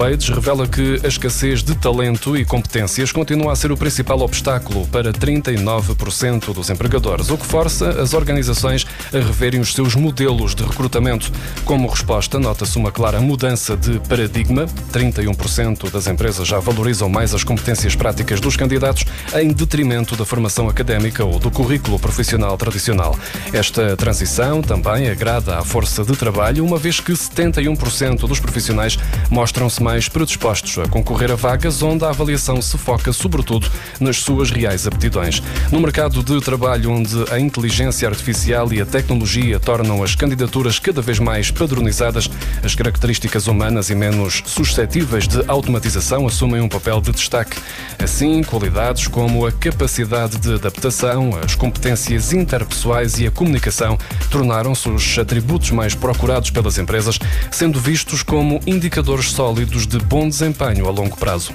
Page revela que a escassez de talento e competências continua a ser o principal obstáculo para 39% dos empregadores, o que força as organizações a reverem os seus modelos de recrutamento. Como resposta, nota-se uma clara mudança de paradigma. 31% das empresas já valorizam mais as competências práticas dos candidatos em detrimento da formação académica ou do currículo profissional tradicional. Esta transição também agrada à força de trabalho, uma vez que 71% dos profissionais mostram-se mais predispostos a concorrer a vagas onde a avaliação se foca sobretudo nas suas reais aptidões. No mercado de trabalho onde a inteligência artificial e a tecnologia tornam as candidaturas cada vez mais padronizadas, as características humanas e menos suscetíveis de automatização assumem um papel de destaque. Assim, qualidades como a capacidade de adaptação, as competências interpessoais e a comunicação tornaram-se os atributos mais procurados pelas empresas, sendo vistos como indicadores sólidos de bom desempenho a longo prazo.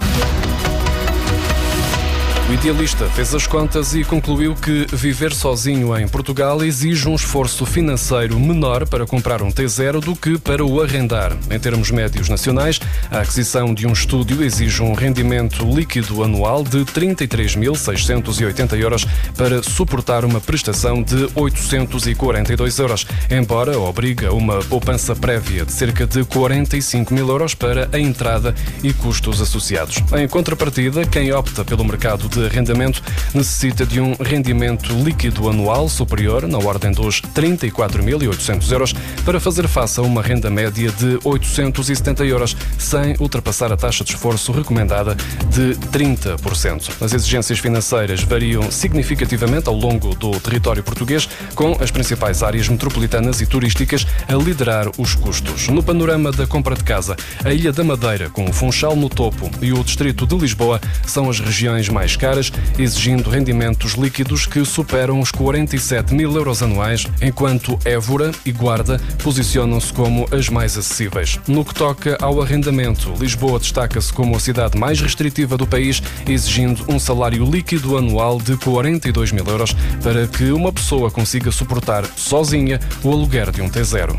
O Idealista fez as contas e concluiu que viver sozinho em Portugal exige um esforço financeiro menor para comprar um T0 do que para o arrendar. Em termos médios nacionais, a aquisição de um estúdio exige um rendimento líquido anual de 33.680 euros para suportar uma prestação de 842 euros, embora obrigue a uma poupança prévia de cerca de 45 mil euros para a entrada e custos associados. Em contrapartida, quem opta pelo mercado de arrendamento necessita de um rendimento líquido anual superior, na ordem dos 34.800 euros, para fazer face a uma renda média de 870 euros, sem ultrapassar a taxa de esforço recomendada de 30%. As exigências financeiras variam significativamente ao longo do território português, com as principais áreas metropolitanas e turísticas a liderar os custos. No panorama da compra de casa, a Ilha da Madeira, com o Funchal no topo, e o distrito de Lisboa são as regiões mais caras, exigindo rendimentos líquidos que superam os 47 mil euros anuais, enquanto Évora e Guarda posicionam-se como as mais acessíveis. No que toca ao arrendamento, Lisboa destaca-se como a cidade mais restritiva do país, exigindo um salário líquido anual de 42 mil euros para que uma pessoa consiga suportar sozinha o aluguer de um T0.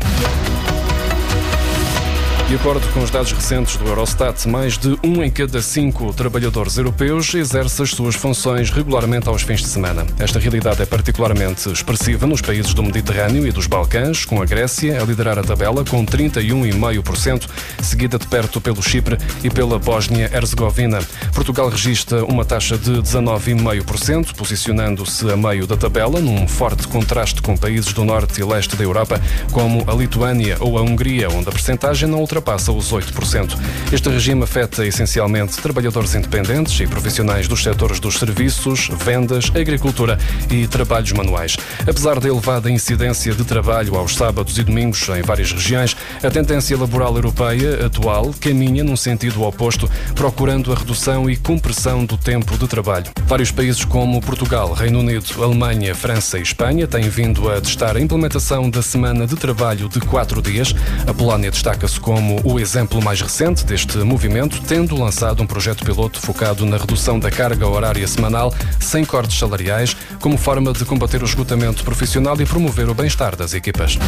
De acordo com os dados recentes do Eurostat, mais de 1 em cada 5 trabalhadores europeus exerce as suas funções regularmente aos fins de semana. Esta realidade é particularmente expressiva nos países do Mediterrâneo e dos Balcãs, com a Grécia a liderar a tabela com 31,5%, seguida de perto pelo Chipre e pela Bósnia-Herzegovina. Portugal registra uma taxa de 19,5%, posicionando-se a meio da tabela, num forte contraste com países do norte e leste da Europa, como a Lituânia ou a Hungria, onde a percentagem não ultrapassa os 8%. Este regime afeta essencialmente trabalhadores independentes e profissionais dos setores dos serviços, vendas, agricultura e trabalhos manuais. Apesar da elevada incidência de trabalho aos sábados e domingos em várias regiões, a tendência laboral europeia atual caminha num sentido oposto, procurando a redução e compressão do tempo de trabalho. Vários países como Portugal, Reino Unido, Alemanha, França e Espanha têm vindo a testar a implementação da semana de trabalho de 4 dias. A Polónia destaca-se como o exemplo mais recente deste movimento, tendo lançado um projeto piloto focado na redução da carga horária semanal sem cortes salariais, como forma de combater o esgotamento profissional e promover o bem-estar das equipas.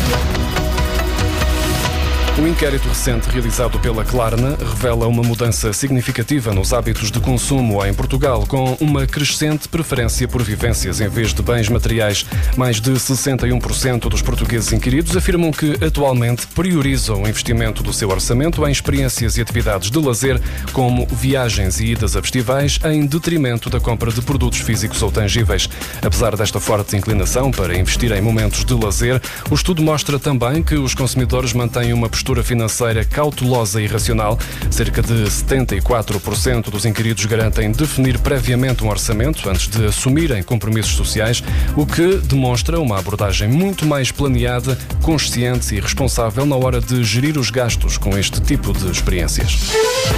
Um inquérito recente realizado pela Klarna revela uma mudança significativa nos hábitos de consumo em Portugal, com uma crescente preferência por vivências em vez de bens materiais. Mais de 61% dos portugueses inquiridos afirmam que atualmente priorizam o investimento do seu orçamento em experiências e atividades de lazer, como viagens e idas a festivais, em detrimento da compra de produtos físicos ou tangíveis. Apesar desta forte inclinação para investir em momentos de lazer, o estudo mostra também que os consumidores mantêm uma postura financeira cautelosa e racional. Cerca de 74% dos inquiridos garantem definir previamente um orçamento antes de assumirem compromissos sociais, o que demonstra uma abordagem muito mais planeada, consciente e responsável na hora de gerir os gastos com este tipo de experiências.